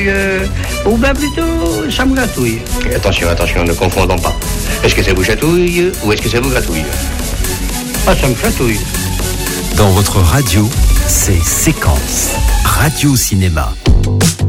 Ou bien plutôt, ça me gratouille. Attention, ne confondons pas. Est-ce que ça vous chatouille ou est-ce que ça vous gratouille? Ah, ça me gratouille. Dans votre radio, c'est Séquence Radio Cinéma.